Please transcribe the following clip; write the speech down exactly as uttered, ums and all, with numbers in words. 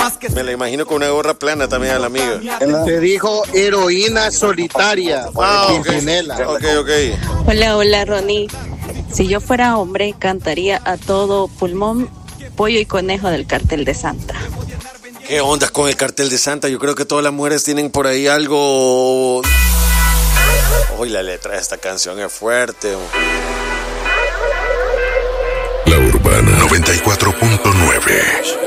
Me la imagino con una gorra plana también a la amiga. Se dijo heroína solitaria. Ah, ok. Pimpinela. Ok, ok. Hola, hola, Ronnie. Si yo fuera hombre, cantaría a todo pulmón Pollo y Conejo del Cartel de Santa. ¿Qué onda con el Cartel de Santa? Yo creo que todas las mujeres tienen por ahí algo... Uy, la letra de esta canción es fuerte. La Urbana noventa y cuatro punto nueve.